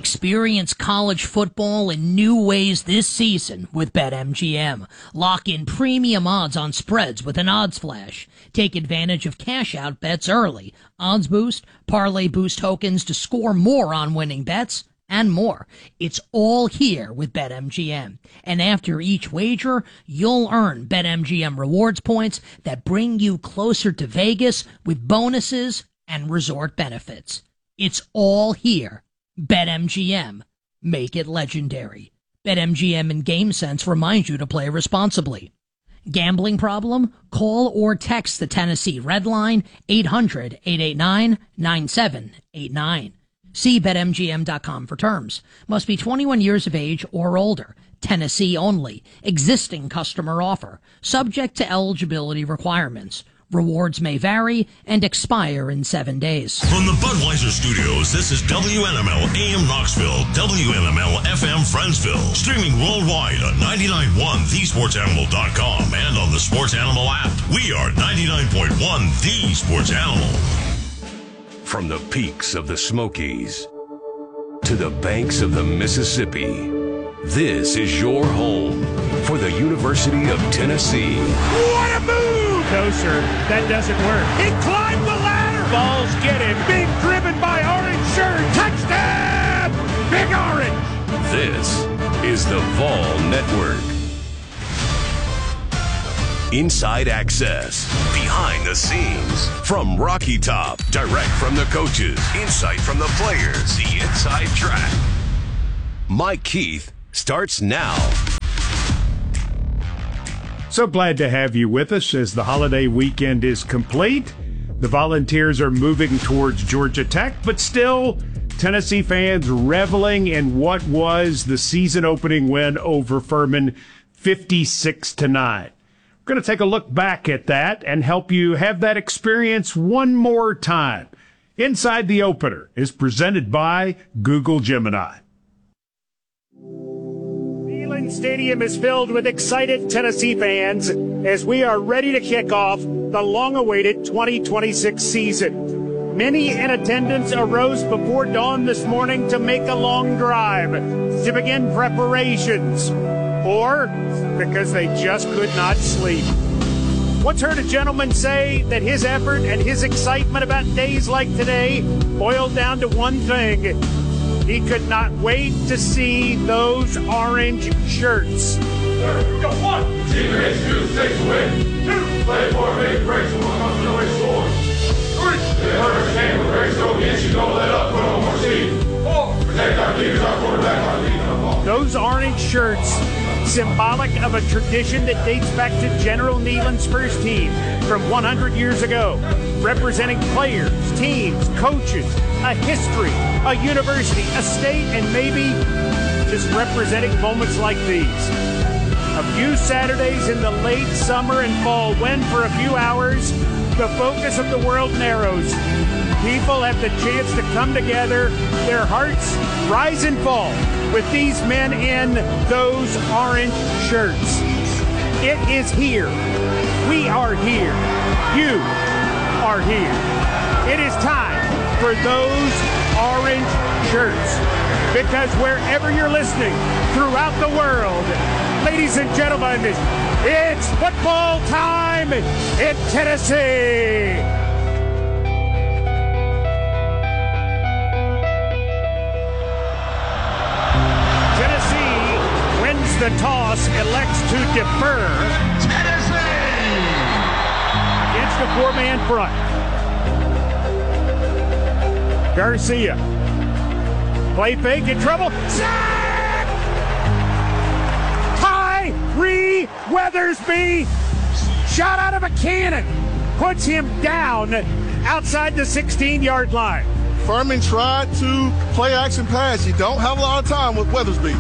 Experience college football in new ways this season with BetMGM. Lock in premium odds on spreads with an odds flash. Take advantage of cash-out bets early, odds boost, parlay boost tokens to score more on winning bets, and more. It's all here with BetMGM. And after each wager, you'll earn BetMGM rewards points that bring you closer to Vegas with bonuses and resort benefits. It's all here. BetMGM. Make it legendary. BetMGM and GameSense remind you to play responsibly. Gambling problem? Call or text the Tennessee Red Line 800-889-9789. See BetMGM.com for terms. Must be 21 years of age or older. Tennessee only. Existing customer offer. Subject to eligibility requirements. Rewards may vary and expire in 7 days. From the Budweiser Studios, this is WNML AM Knoxville, WNML FM Friendsville. Streaming worldwide on 99.1 thesportsanimal.com and on the Sports Animal app. We are 99.1 The Sports Animal. From the peaks of the Smokies to the banks of the Mississippi, this is your home for the University of Tennessee. What a move! No, sir, that doesn't work. He climbed the ladder. Balls get him. Being driven by Orange Shirt. Touchdown! Big Orange! This is the Vol Network. Inside access, behind the scenes, from Rocky Top, direct from the coaches, insight from the players, the inside track. Mike Keith starts now. So glad to have you with us as the holiday weekend is complete. The Volunteers are moving towards Georgia Tech, but still, Tennessee fans reveling in what was the season-opening win over Furman, 56-9. We're going to take a look back at that and help you have that experience one more time. Inside the Opener is presented by Google Gemini. Stadium is filled with excited Tennessee fans as we are ready to kick off the long-awaited 2026 season. Many in attendance arose before dawn this morning to make a long drive to begin preparations, or because they just could not sleep. Once heard a gentleman say that his effort and his excitement about days like today boiled down to one thing. He could not wait to see those orange shirts. There we go. 1. Team race 2 takes the win. 2. Play for a big race. 1 comes to race scores. 3. The hurricane with race so against you. Don't let up. Put on more speed. 4. Protect our leaders, our quarterback, our lead. Those orange shirts, symbolic of a tradition that dates back to General Neyland's first team from 100 years ago, representing players, teams, coaches, a history, a university, a state, and maybe just representing moments like these. A few Saturdays in the late summer and fall when, for a few hours, the focus of the world narrows. People have the chance to come together, their hearts rise and fall with these men in those orange shirts. It is here. We are here. You are here. It is time for those orange shirts, because wherever you're listening throughout the world, ladies and gentlemen, it's football time in Tennessee. Tennessee wins the toss, elects to defer. Tennessee against the four-man front. Garcia. Play fake in trouble. Sack! Tyree Weathersby, shot out of a cannon, puts him down outside the 16-yard line. Furman tried to play action pass. You don't have a lot of time with Weathersby.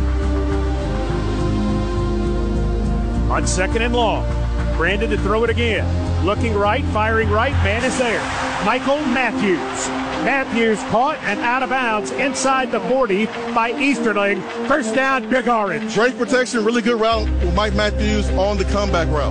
On 2nd and long, Brandon to throw it again. Looking right, firing right, man is there. Michael Matthews. Matthews caught and out of bounds inside the 40 by Easterling. First down, Big Orange. Great protection, really good route with Mike Matthews on the comeback route.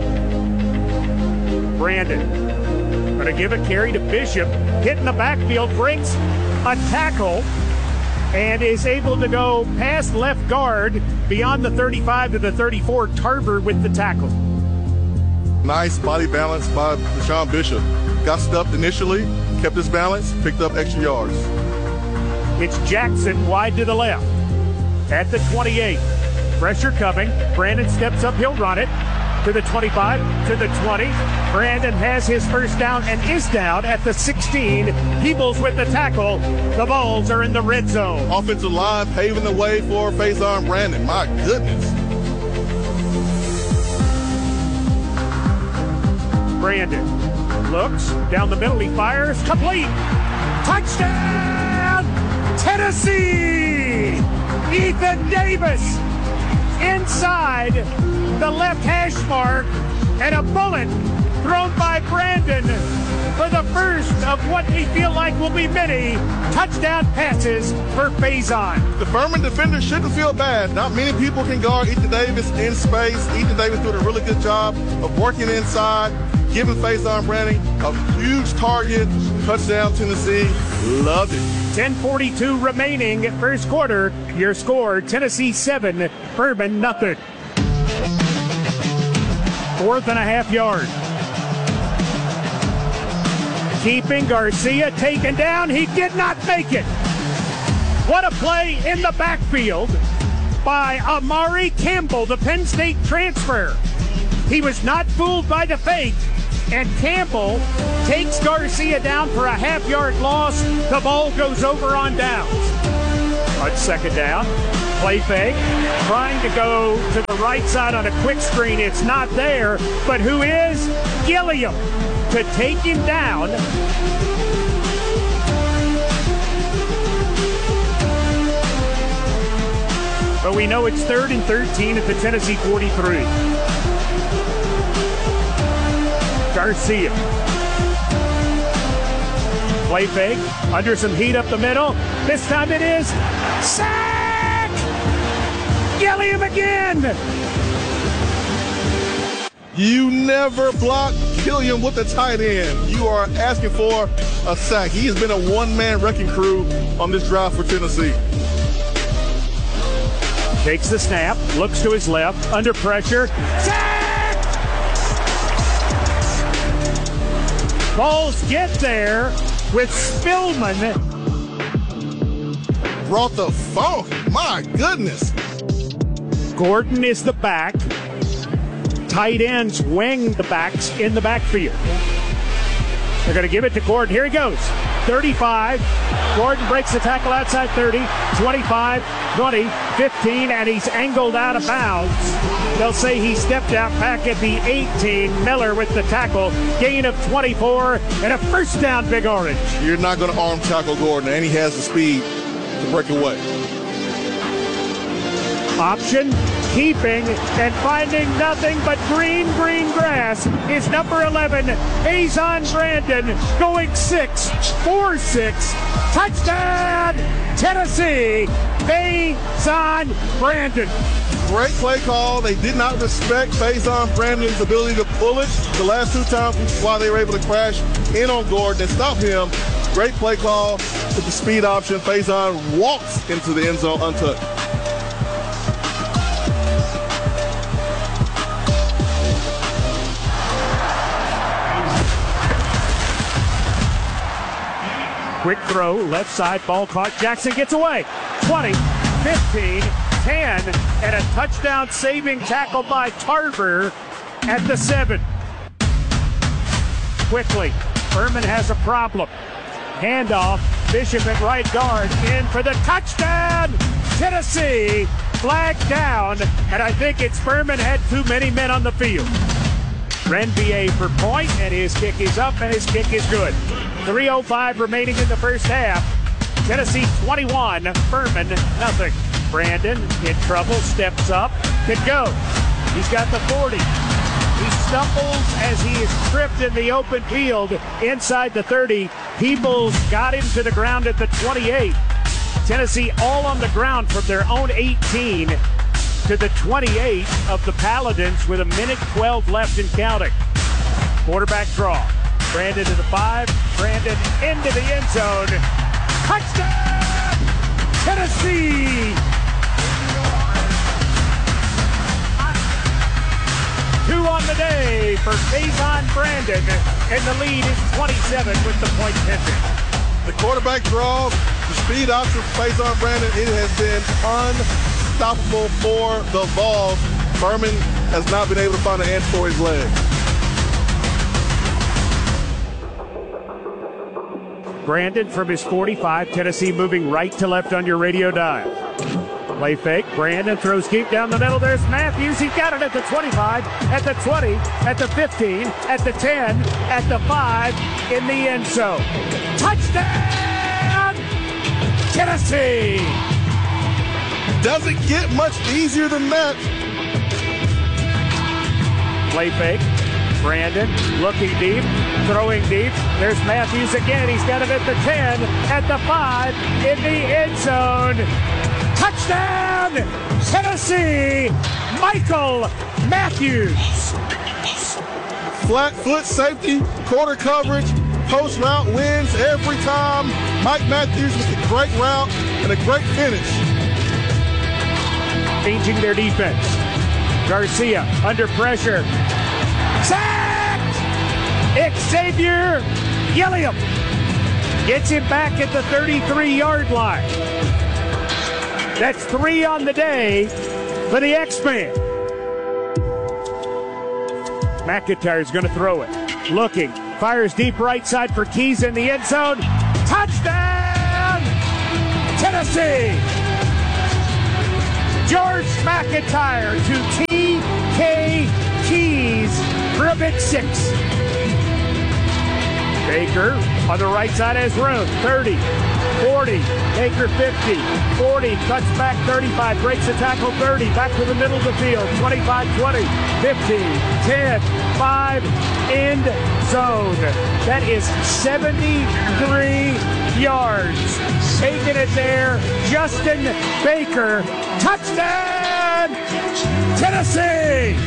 Brandon going to give a carry to Bishop. Hit in the backfield, breaks a tackle, and is able to go past left guard beyond the 35 to the 34. Tarver with the tackle. Nice body balance by Deshaun Bishop. Got stuffed initially, kept his balance, picked up extra yards. It's Jackson wide to the left at the 28. Pressure coming. Brandon steps up. He'll run it to the 25, to the 20. Brandon has his first down and is down at the 16. Peebles with the tackle. The Vols are in the red zone. Offensive line paving the way for Faison Brandon. My goodness. Brandon looks down the middle. He fires. Complete. Touchdown, Tennessee. Ethan Davis inside the left hash mark, and a bullet thrown by Brandon for the first of what we feel like will be many touchdown passes for Faison. The Furman defenders shouldn't feel bad. Not many people can guard Ethan Davis in space. Ethan Davis doing a really good job of working inside, giving Faison Brandon a huge target. Touchdown, Tennessee. Loved it. 10:42 remaining, first quarter. Your score, Tennessee 7, Furman nothing. 4th and a half yard. Keeping Garcia taken down. He did not make it. What a play in the backfield by Amari Campbell, the Penn State transfer. He was not fooled by the fake, and Campbell takes Garcia down for a half-yard loss. The ball goes over on downs. On second down, play fake, trying to go to the right side on a quick screen. It's not there, but who is? Gilliam to take him down. But we know it's 3rd and 13 at the Tennessee 43. Garcia. Play fake, under some heat up the middle. This time it is sack! Gilliam again! You never block Gilliam with the tight end. You are asking for a sack. He has been a one-man wrecking crew on this drive for Tennessee. Takes the snap, looks to his left, under pressure. Sack! Vols get there with Spillman. Brought the funk. My goodness. Gordon is the back. Tight ends wing the backs in the backfield. They're going to give it to Gordon. Here he goes. 35. Gordon breaks the tackle outside 30, 25, 20, 15, and he's angled out of bounds. They'll say he stepped out back at the 18. Miller with the tackle. Gain of 24 and a first down, Big Orange. You're not going to arm tackle Gordon, and he has the speed to break away. Option, keeping, and finding nothing but green grass is number 11, Faison Brandon, going 6-4-6. Touchdown, Tennessee, Faison Brandon. Great play call. They did not respect Faison Brandon's ability to pull it the last two times while they were able to crash in on Gordon and stop him. Great play call with the speed option. Faison walks into the end zone untouched. Quick throw, left side, ball caught. Jackson gets away. 20, 15, 10, and a touchdown saving tackle by Tarver at the 7. Quickly, Furman has a problem. Handoff, Bishop at right guard, in for the touchdown! Tennessee, flag down, and I think it's Furman had too many men on the field. Renbier for point, and his kick is up, and his kick is good. 3:05 remaining in the first half. Tennessee 21, Furman nothing. Brandon in trouble, steps up, can go. He's got the 40. He stumbles as he is tripped in the open field inside the 30. Peebles got him to the ground at the 28. Tennessee all on the ground from their own 18 to the 28 of the Paladins with 1:12 left and counting. Quarterback draw. Brandon to the 5. Brandon into the end zone. Touchdown! Tennessee! Tennessee. 2 on the day for Faison Brandon, and the lead is 27 with the point pending. The quarterback draw, the speed option for Faison Brandon, it has been unstoppable for the Vols. Furman has not been able to find an answer for his leg. Brandon from his 45, Tennessee moving right to left on your radio dial. Play fake, Brandon throws deep down the middle, there's Matthews, he's got it at the 25, at the 20, at the 15, at the 10, at the 5, in the end zone. Touchdown, Tennessee! Doesn't get much easier than that. Play fake, Brandon looking deep, throwing deep. There's Matthews again. He's got it at the 10, at the 5, in the end zone. Touchdown, Tennessee, Michael Matthews. Flat foot safety, quarter coverage, post route wins every time. Mike Matthews with a great route and a great finish. Changing their defense. Garcia under pressure. Sacked! Xavier Gilliam gets him back at the 33-yard line. That's 3 on the day for the X-Man. McIntyre's going to throw it. Looking. Fires deep right side for Keys in the end zone. Touchdown! Tennessee! George McIntyre to T.K. Keys for a big 6. Baker on the right side has room. 30, 40, Baker 50, 40, cuts back 35, breaks the tackle 30, back to the middle of the field, 25, 20, 15, 10, 5, end zone. That is 73 yards. Taking it there, Justin Baker. Touchdown, Tennessee!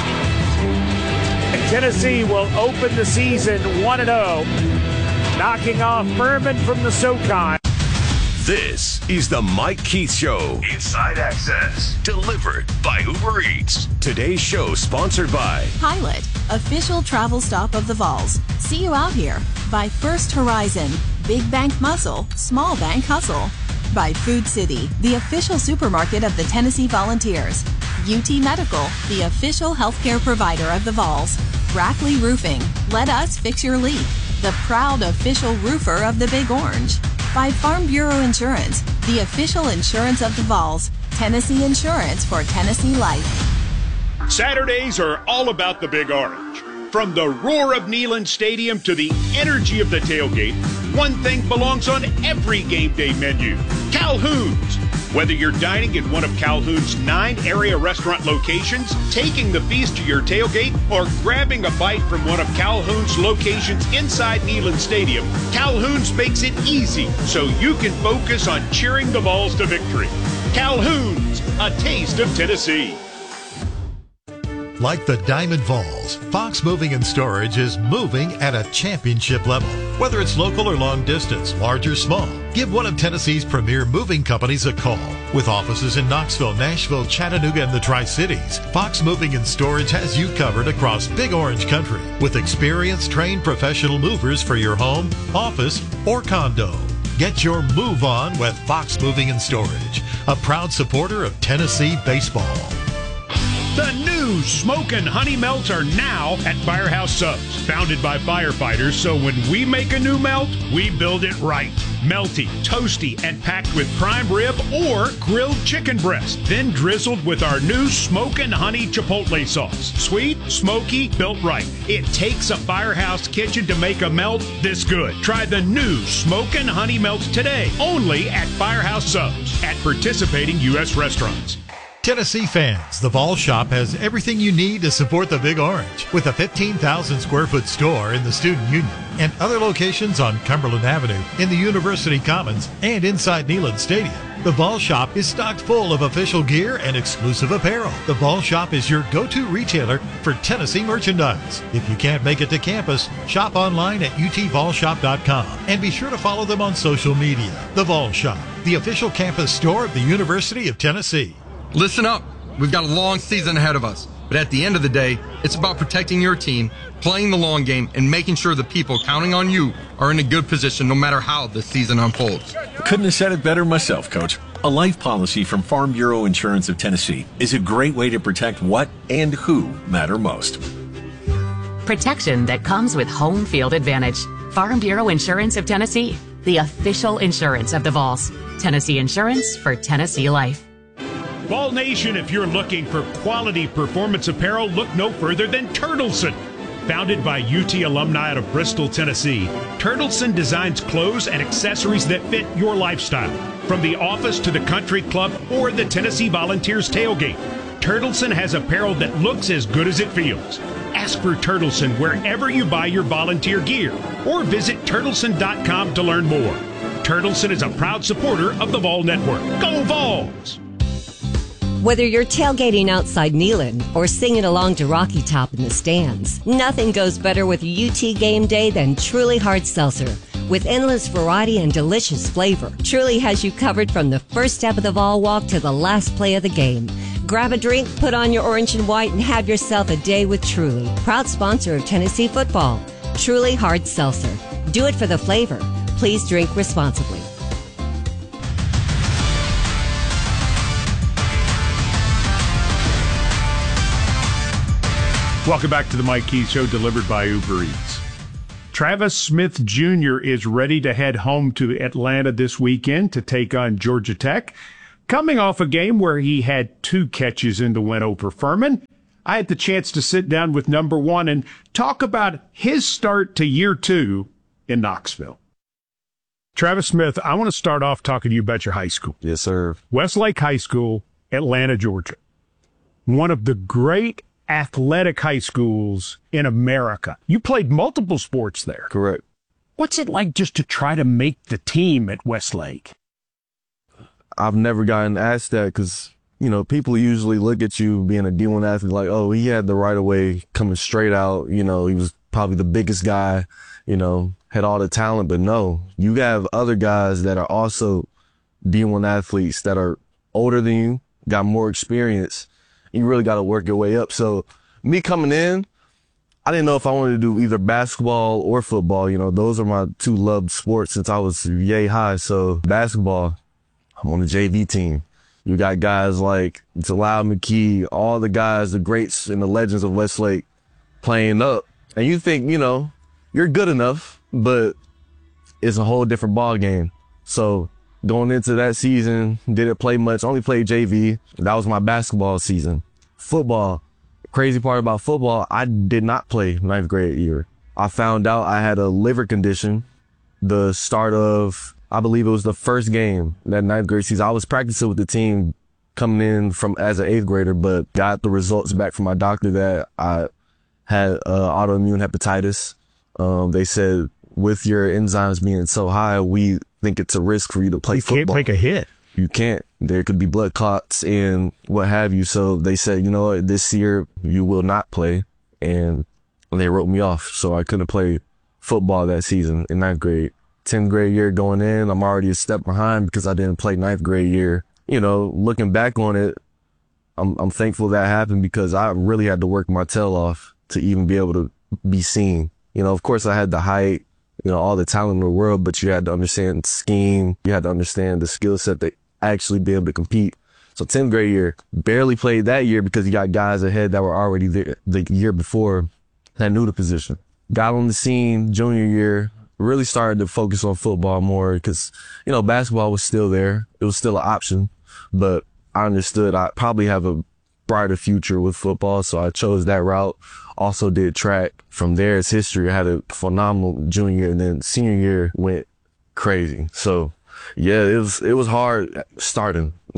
And Tennessee will open the season 1-0, knocking off Furman from the SoCon. This is the Mike Keith Show. Inside Access. Delivered by Uber Eats. Today's show sponsored by Pilot, official travel stop of the Vols. See you out here. By First Horizon, Big Bank Muscle, Small Bank Hustle. By Food City, the official supermarket of the Tennessee Volunteers. UT Medical, the official healthcare provider of the Vols. Brackley Roofing, let us fix your leak. The proud official roofer of the Big Orange. By Farm Bureau Insurance, the official insurance of the Vols. Tennessee Insurance for Tennessee Life. Saturdays are all about the Big Orange. From the roar of Neyland Stadium to the energy of the tailgate, one thing belongs on every game day menu: Calhoun's. Whether you're dining at one of Calhoun's 9 area restaurant locations, taking the feast to your tailgate, or grabbing a bite from one of Calhoun's locations inside Neyland Stadium, Calhoun's makes it easy so you can focus on cheering the Vols to victory. Calhoun's, a taste of Tennessee. Like the Diamond Vols, Fox Moving and Storage is moving at a championship level. Whether it's local or long distance, large or small, give one of Tennessee's premier moving companies a call. With offices in Knoxville, Nashville, Chattanooga, and the Tri-Cities, Fox Moving and Storage has you covered across Big Orange Country with experienced, trained professional movers for your home, office, or condo. Get your move on with Fox Moving and Storage, a proud supporter of Tennessee baseball. The new Smokin' Honey Melts are now at Firehouse Subs. Founded by firefighters, so when we make a new melt, we build it right. Melty, toasty, and packed with prime rib or grilled chicken breast. Then drizzled with our new Smokin' Honey Chipotle sauce. Sweet, smoky, built right. It takes a Firehouse kitchen to make a melt this good. Try the new Smokin' Honey Melts today, only at Firehouse Subs at participating U.S. restaurants. Tennessee fans, the Vol Shop has everything you need to support the Big Orange with a 15,000 square foot store in the Student Union and other locations on Cumberland Avenue, in the University Commons, and inside Neyland Stadium. The Vol Shop is stocked full of official gear and exclusive apparel. The Vol Shop is your go-to retailer for Tennessee merchandise. If you can't make it to campus, shop online at utvolshop.com and be sure to follow them on social media. The Vol Shop, the official campus store of the University of Tennessee. Listen up. We've got a long season ahead of us. But at the end of the day, it's about protecting your team, playing the long game, and making sure the people counting on you are in a good position no matter how the season unfolds. Couldn't have said it better myself, Coach. A life policy from Farm Bureau Insurance of Tennessee is a great way to protect what and who matter most. Protection that comes with home field advantage. Farm Bureau Insurance of Tennessee, the official insurance of the Vols. Tennessee Insurance for Tennessee Life. Vol Nation, if you're looking for quality performance apparel, look no further than Turtleson. Founded by UT alumni out of Bristol, Tennessee, Turtleson designs clothes and accessories that fit your lifestyle. From the office to the country club or the Tennessee Volunteers tailgate, Turtleson has apparel that looks as good as it feels. Ask for Turtleson wherever you buy your volunteer gear or visit Turtleson.com to learn more. Turtleson is a proud supporter of the Vol Network. Go Vols! Whether you're tailgating outside Neyland or singing along to Rocky Top in the stands, nothing goes better with UT game day than Truly Hard Seltzer. With endless variety and delicious flavor, Truly has you covered from the first step of the Vol walk to the last play of the game. Grab a drink, put on your orange and white, and have yourself a day with Truly. Proud sponsor of Tennessee football. Truly Hard Seltzer. Do it for the flavor. Please drink responsibly. Welcome back to the Mike Keith Show, delivered by Uber Eats. Travis Smith Jr. is ready to head home to Atlanta this weekend to take on Georgia Tech. Coming off a game where he had 2 catches in the win over Furman, I had the chance to sit down with number 1 and talk about his start to year 2 in Knoxville. Travis Smith, I want to start off talking to you about your high school. Yes, sir. Westlake High School, Atlanta, Georgia. One of the great athletic high schools in America. You played multiple sports there. Correct. What's it like just to try to make the team at Westlake? I've never gotten asked that because, you know, people usually look at you being a D1 athlete like, oh, he had the right of way coming straight out. You know, he was probably the biggest guy, you know, had all the talent. But no, you have other guys that are also D1 athletes that are older than you, got more experience. You really got to work your way up. So me coming in, I didn't know if I wanted to do either basketball or football. You know, those are my 2 loved sports since I was yay high. So basketball, I'm on the JV team. You got guys like Talal McKee, all the guys, the greats and the legends of Westlake playing up. And you think, you know, you're good enough, but it's a whole different ball game. So going into that season, didn't play much, only played JV. That was my basketball season. Football, crazy part about football, I did not play 9th grade year. I found out I had a liver condition the start of, I believe it was the first game that 9th grade season. I was practicing with the team coming in from as an 8th grader, but got the results back from my doctor that I had autoimmune hepatitis. They said with your enzymes being so high, we think it's a risk for you to play football. You can't take a hit. You can't. There could be blood clots and what have you. So they said, you know what, this year you will not play. And they wrote me off. So I couldn't play football that season in 9th grade. 10th grade year going in, I'm already a step behind because I didn't play 9th grade year. You know, looking back on it, I'm thankful that happened because I really had to work my tail off to even be able to be seen. You know, of course I had the height, you know, all the talent in the world, but you had to understand scheme. You had to understand the skill set to actually be able to compete. So 10th grade year, barely played that year because you got guys ahead that were already there the year before that knew the position. Got on the scene junior year, really started to focus on football more because, you know, basketball was still there. It was still an option, but I understood I probably have a brighter future with football. So I chose that route. Also did track. From there, it's history. I had a phenomenal junior year, and then senior year went crazy. So yeah, it was hard starting. Like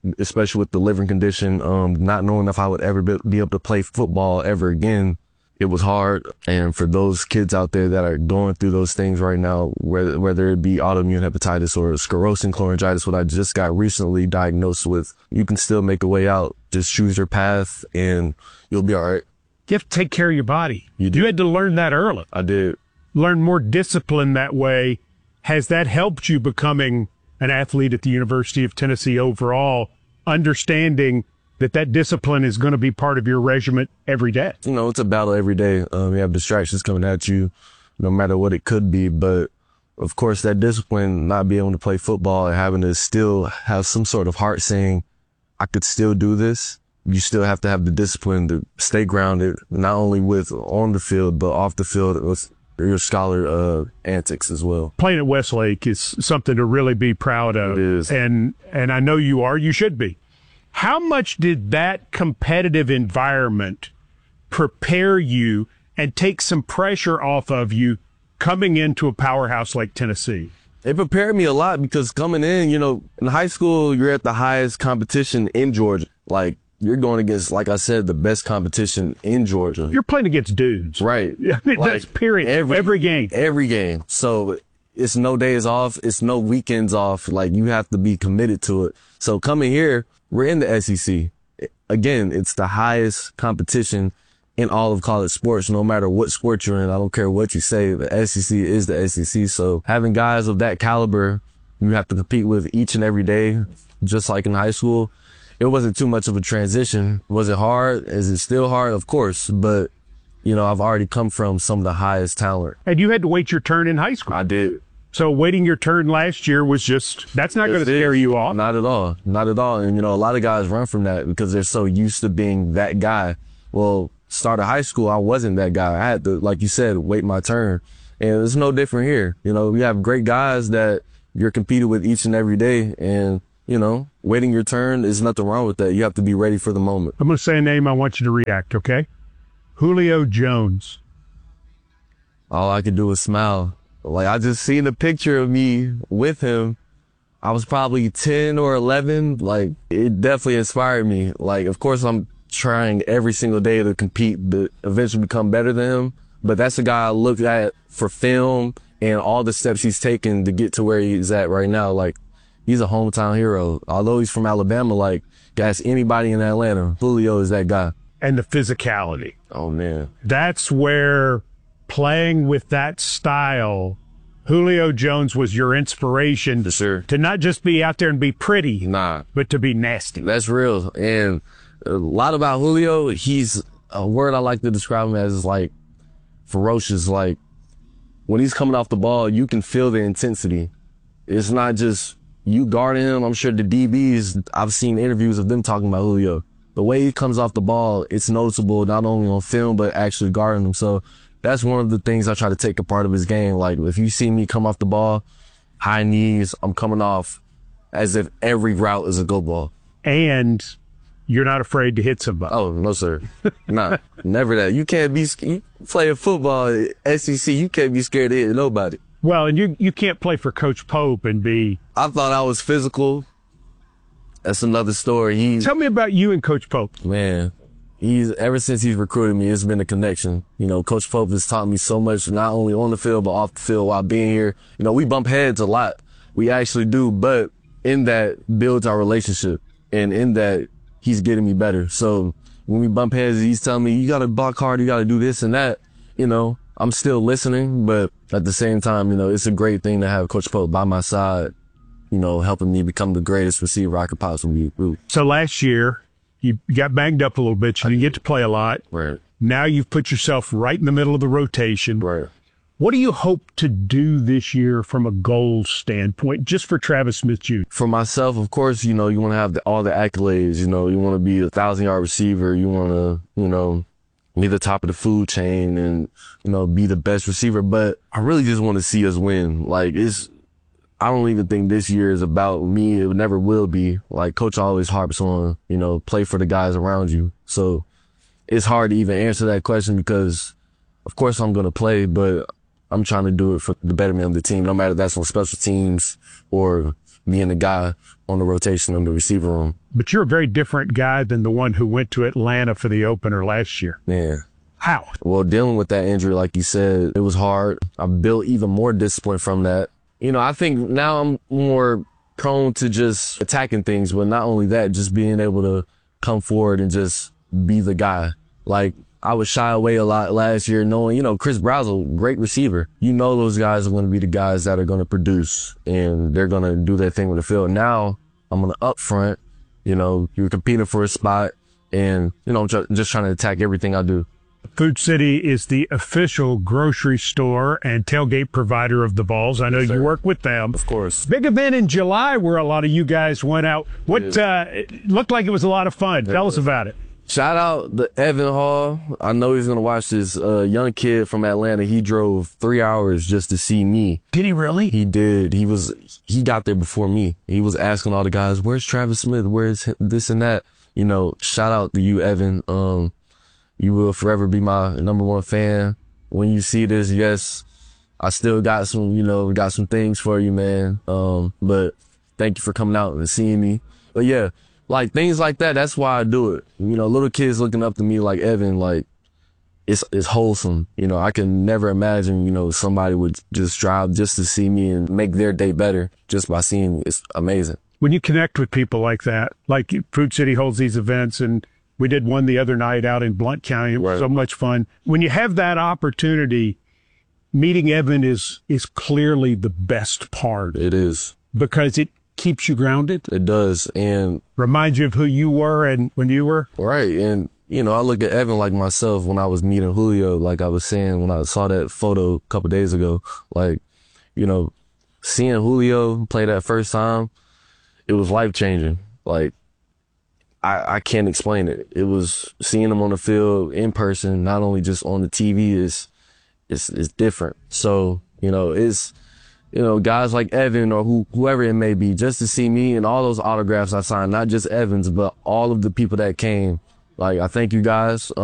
especially with the living condition, not knowing if I would ever be able to play football ever again. It was hard. And for those kids out there that are going through those things right now, whether it be autoimmune hepatitis or sclerosing cholangitis, what I just got recently diagnosed with, you can still make a way out. Just choose your path and you'll be all right. You have to take care of your body. You had to learn that early. I did. Learn more discipline that way. Has that helped you becoming an athlete at the University of Tennessee overall, understanding that discipline is going to be part of your regimen every day? You know, it's a battle every day. You have distractions coming at you, no matter what it could be. But, of course, that discipline, not being able to play football and having to still have some sort of heart saying, I could still do this. You still have to have the discipline to stay grounded, not only with on the field, but off the field with your scholar antics as well. Playing at Westlake is something to really be proud of. It is. And I know you are. You should be. How much did that competitive environment prepare you and take some pressure off of you coming into a powerhouse like Tennessee? It prepared me a lot because coming in, you know, in high school, you're at the highest competition in Georgia. Like, you're going against, like I said, the best competition in Georgia. You're playing against dudes. Right. I mean, like, that's period. Every game. Every game. So it's no days off. It's no weekends off. Like, you have to be committed to it. So coming here, we're in the SEC. Again, it's the highest competition in all of college sports, no matter what sport you're in. I don't care what you say. The SEC is the SEC. So having guys of that caliber, you have to compete with each and every day, just like in high school. It wasn't too much of a transition. Was it hard? Is it still hard? Of course. But, you know, I've already come from some of the highest talent. And you had to wait your turn in high school. I did. So waiting your turn last year was that's not going to scare you off. Not at all. Not at all. And, you know, a lot of guys run from that because they're so used to being that guy. Well, start of high school, I wasn't that guy. I had to, like you said, wait my turn. And it's no different here. You know, we have great guys that you're competing with each and every day. And, you know, waiting your turn, is nothing wrong with that. You have to be ready for the moment. I'm going to say a name. I want you to react, okay? Julio Jones. All I could do was smile. Like, I just seen a picture of me with him. I was probably 10 or 11. Like, it definitely inspired me. Like, of course, I'm trying every single day to compete, to eventually become better than him. But that's the guy I look at for film and all the steps he's taken to get to where he's at right now. Like, he's a hometown hero. Although he's from Alabama, like, ask anybody in Atlanta, Julio is that guy. And the physicality. Oh, man. That's where playing with that style, Julio Jones was your inspiration to not just be out there and be pretty, but to be nasty. That's real. And a lot about Julio, he's a word I like to describe him as, like, ferocious. Like, when he's coming off the ball, you can feel the intensity. It's not just you guarding him. I'm sure the DBs, I've seen interviews of them talking about Julio. The way he comes off the ball, it's noticeable not only on film, but actually guarding him. So that's one of the things I try to take a part of his game. Like, if you see me come off the ball, high knees, I'm coming off as if every route is a go ball. And you're not afraid to hit somebody. Oh, no, sir. Nah, never that. You can't be, you playing football at SEC, you can't be scared to hit nobody. Well, and you can't play for Coach Pope and be... I thought I was physical. That's another story. Tell me about you and Coach Pope. Man, ever since he's recruited me, it's been a connection. You know, Coach Pope has taught me so much, not only on the field, but off the field while being here. You know, we bump heads a lot. We actually do, but in that builds our relationship. And in that, he's getting me better. So when we bump heads, he's telling me, you got to block hard, you got to do this and that. You know, I'm still listening, but at the same time, you know, it's a great thing to have Coach Pope by my side, you know, helping me become the greatest receiver I could possibly be. So last year, you got banged up a little bit. You didn't get to play a lot. Right. Now you've put yourself right in the middle of the rotation. Right. What do you hope to do this year from a goals standpoint, just for Travis Smith Jr.? For myself, of course, you know, you want to have all the accolades. You know, you want to be a 1,000-yard receiver. You want to, you know, be the top of the food chain and, you know, be the best receiver. But I really just want to see us win. Like, I don't even think this year is about me. It never will be. Like, Coach always harps on, you know, play for the guys around you. So it's hard to even answer that question because, of course, I'm going to play, but I'm trying to do it for the betterment of the team, no matter if that's on special teams or being the guy on the rotation in the receiver room. But you're a very different guy than the one who went to Atlanta for the opener last year. Yeah. How? Well, dealing with that injury, like you said, it was hard. I built even more discipline from that. You know, I think now I'm more prone to just attacking things, but not only that, just being able to come forward and just be the guy. Like, I would shy away a lot last year knowing, you know, Chris Brazzell, great receiver. You know those guys are going to be the guys that are going to produce, and they're going to do their thing with the field. Now, I'm on the up front, you know, you're competing for a spot, and, you know, I'm just trying to attack everything I do. Food City is the official grocery store and tailgate provider of the Vols. I know you work with them. Of course. Big event in July where a lot of you guys went out. It looked like it was a lot of fun. Tell us about it. Shout out to Evan Hall. I know he's going to watch this. Young kid from Atlanta. He drove 3 hours just to see me. Did he really? He did. He got there before me. He was asking all the guys, where's Travis Smith? Where's this and that? You know, shout out to you, Evan. You will forever be my #1 fan. When you see this, yes, I still got some things for you, man. But thank you for coming out and seeing me. But yeah, like things like that, that's why I do it. You know, little kids looking up to me like Evan, like it's wholesome. You know, I can never imagine, you know, somebody would just drive just to see me and make their day better just by seeing me. It's amazing. When you connect with people like that, like Food City holds these events, and we did one the other night out in Blount County. It was so much fun. When you have that opportunity, meeting Evan is clearly the best part. It is. Because it keeps you grounded. It does. And reminds you of who you were and when you were. Right. And, you know, I look at Evan like myself when I was meeting Julio, like I was saying when I saw that photo a couple days ago. Like, you know, seeing Julio play that first time, it was life-changing. Like, I can't explain it. It was seeing him on the field in person, not only just on the TV, is different. So, you know, it's, you know, guys like Evan or whoever it may be, just to see me and all those autographs I signed, not just Evan's, but all of the people that came. Like, I thank you guys.